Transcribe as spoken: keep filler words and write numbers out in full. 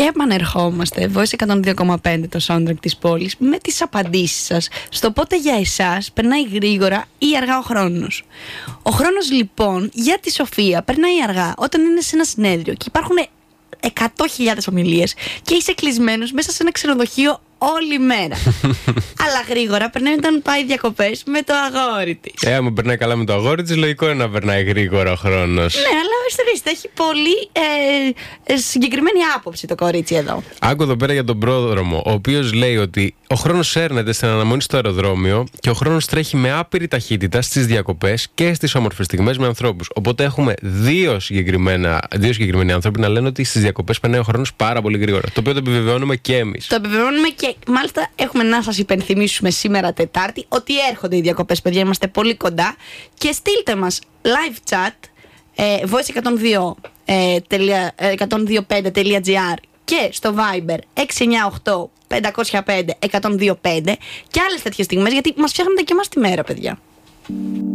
Και επανερχόμαστε, Voice εκατόν δύο κόμμα πέντε, το soundtrack της πόλης, με τις απαντήσεις σας στο πότε για εσάς περνάει γρήγορα ή αργά ο χρόνος. Ο χρόνος λοιπόν για τη Σοφία περνάει αργά όταν είναι σε ένα συνέδριο και υπάρχουν εκατό χιλιάδες ομιλίες και είσαι κλεισμένος μέσα σε ένα ξενοδοχείο όλη μέρα. Αλλά γρήγορα περνάει όταν πάει διακοπές με το αγόρι της. Ε, άμα περνάει καλά με το αγόρι της, λογικό είναι να περνάει γρήγορα ο χρόνος. Ναι, αλλά ορίστε, έχει πολύ ε, ε, συγκεκριμένη άποψη το κορίτσι εδώ. Άκου εδώ πέρα για τον πρόδρομο, ο οποίος λέει ότι ο χρόνος έρνεται στην αναμονή στο αεροδρόμιο και ο χρόνος τρέχει με άπειρη ταχύτητα στις διακοπές και στις όμορφες στιγμές με ανθρώπους. Οπότε έχουμε δύο, συγκεκριμένα, δύο συγκεκριμένοι άνθρωποι να λένε ότι στις διακοπές περνάει ο χρόνος πάρα πολύ γρήγορα. Το οποίο το επιβεβαιώνουμε και εμείς. Το επιβεβαιώνουμε και μάλιστα έχουμε να σας υπενθυμίσουμε σήμερα Τετάρτη ότι έρχονται οι διακοπές, παιδιά. Είμαστε πολύ κοντά. Και στείλτε μας live chat ε, voice εκατόν δύο πέντε τελεία gr και στο Viber έξι εννιά οκτώ πέντε μηδέν πέντε ένα μηδέν δύο πέντε και άλλες τέτοιες στιγμές, γιατί μας φτιάχνετε και εμάς τη μέρα, παιδιά.